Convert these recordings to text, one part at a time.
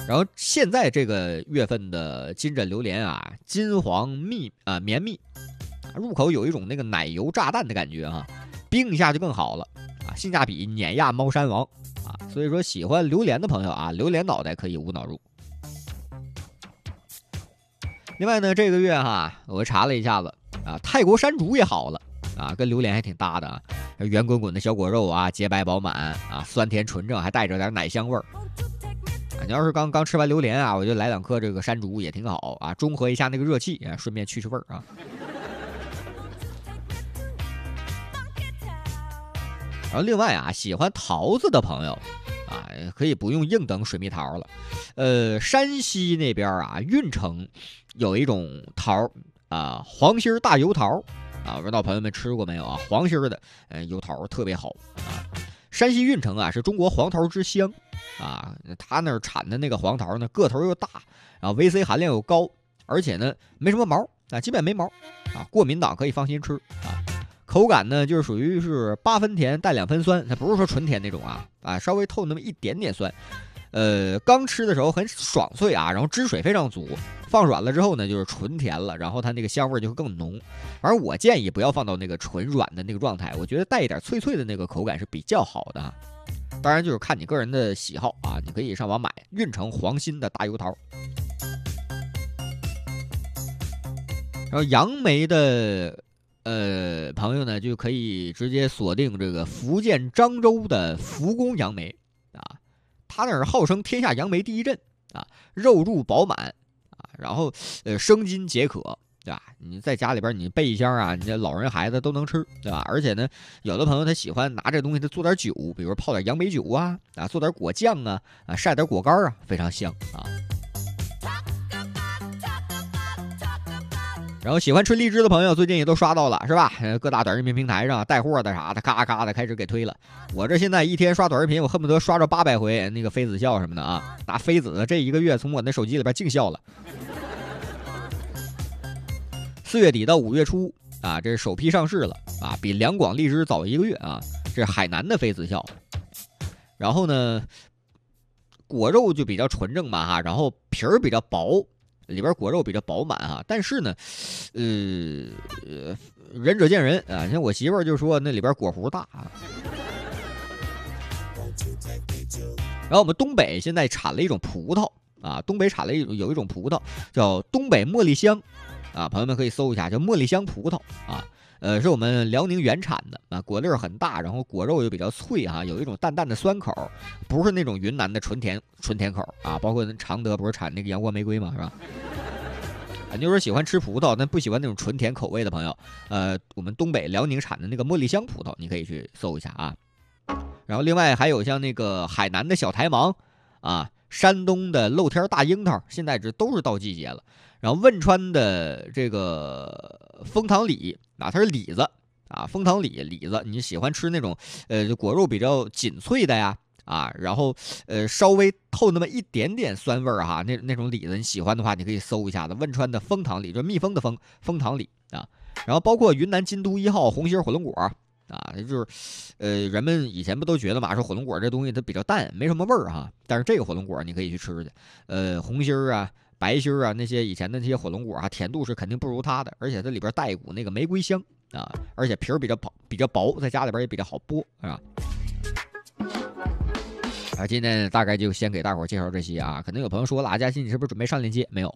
然后现在这个月份的金枕榴莲啊，金黄绵密，入口有一种那个奶油炸弹的感觉啊，冰一下就更好了啊，性价比碾压猫山王啊。所以说喜欢榴莲的朋友啊，榴莲脑袋可以无脑入。另外呢，这个月我查了一下子啊，泰国山竹也好了啊，跟榴莲还挺搭的啊，圆滚滚的小果肉啊，洁白饱满啊，酸甜纯正，还带着点奶香味儿。你要是刚吃完榴莲啊，我就来2颗这个山竹也挺好啊，中和一下那个热气啊，顺便去味儿啊。然后另外啊，喜欢桃子的朋友啊，可以不用硬等水蜜桃了。山西那边啊，运城有一种桃啊，黄心大油桃啊，不知道朋友们吃过没有啊？黄心的油桃特别好啊。山西运城啊，是中国黄桃之乡啊，他那儿产的那个黄桃呢，个头又大，然后 VC 含量又高，而且呢没什么毛啊，基本没毛啊，过敏党可以放心吃啊。口感呢就是属于是8分甜带2分酸，它不是说纯甜那种啊，稍微透那么一点点酸。刚吃的时候很爽脆啊，然后汁水非常足，放软了之后呢就是纯甜了，然后它那个香味就会更浓。反正我建议不要放到那个纯软的那个状态，我觉得带一点脆脆的那个口感是比较好的。当然就是看你个人的喜好啊，你可以上网买运城黄心的大油桃。然后杨梅的朋友呢就可以直接锁定这个福建漳州的福宫杨梅啊，它那儿号称天下杨梅第一镇啊，肉入饱满啊，然后生津解渴，对吧？你在家里边你备一箱啊，你这老人孩子都能吃，对吧？而且呢，有的朋友他喜欢拿这东西他做点酒，比如泡点杨梅酒啊，做点果酱啊，晒点果干啊，非常香啊。然后喜欢吃荔枝的朋友最近也都刷到了是吧？各大短视频平台上带货的啥的，咔咔的开始给推了。我这现在一天刷短视频，我恨不得刷着800回那个妃子笑什么的啊。那妃子这1个月从我那手机里边净笑了。4月底到5月初啊，这是首批上市了啊，比两广荔枝早1个月啊。这是海南的妃子笑，然后呢，果肉就比较纯正嘛然后皮儿比较薄。里边果肉比较饱满但是呢，仁者见仁啊。像我媳妇儿就说那里边果核大然后我们东北现在产了一种葡萄啊，东北产了有一种葡萄叫东北茉莉香啊，朋友们可以搜一下，叫茉莉香葡萄啊。是我们辽宁原产的啊，果粒很大，然后果肉又比较脆有一种淡淡的酸口，不是那种云南的纯甜口啊。包括常德不是产那个阳光玫瑰嘛，是吧？你说喜欢吃葡萄，但不喜欢那种纯甜口味的朋友，我们东北辽宁产的那个茉莉香葡萄，你可以去搜一下啊。然后另外还有像那个海南的小台芒啊，山东的露天大樱桃，现在这都是到季节了。然后汶川的这个枫糖李啊，它是李子啊，枫糖李子，你喜欢吃那种果肉比较紧脆的呀啊，然后稍微透那么一点点酸味那种李子，你喜欢的话，你可以搜一下子汶川的枫糖李，就是蜜蜂的枫糖李啊。然后包括云南金都1号红心火龙果啊，就是人们以前不都觉得嘛，说火龙果这东西它比较淡，没什么味儿但是这个火龙果你可以去吃去，红心啊。白心那些以前的那些火龙果甜度是肯定不如它的，而且它里边带一股那个玫瑰香啊，而且皮儿比较薄，在家里边也比较好剥啊。今天大概就先给大伙介绍这些可能有朋友说了，佳欣你是不是准备上链接？没有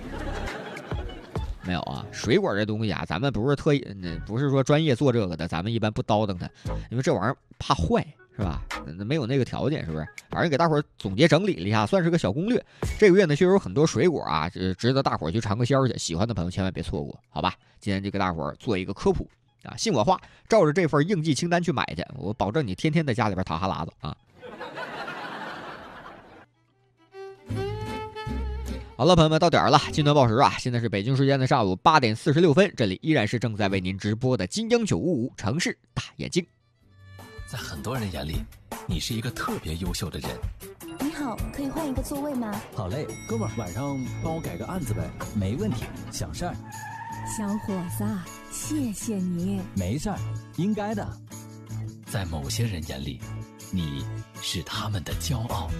没有水果这东西咱们不是说专业做这个的，咱们一般不叨叨它，因为这玩意儿怕坏。是吧？没有那个条件，是不是？反正给大伙儿总结整理了一下，算是个小攻略。这个月呢，确实有很多水果值得大伙儿去尝个鲜去。喜欢的朋友千万别错过，好吧？今天就给大伙儿做一个科普信我话，照着这份应季清单去买去，我保证你天天在家里边淌哈喇子好了，朋友们，到点了，金端报时现在是北京时间的上午8点46分，这里依然是正在为您直播的金鹰955城市大眼睛。 在很多人眼里，你是一个特别优秀的人。 你好，可以换一个座位吗？ 好嘞，哥们儿，晚上帮我改个案子呗。没问题，想事儿。 小伙子，谢谢你。 没事儿，应该的。 在某些人眼里，你是他们的骄傲。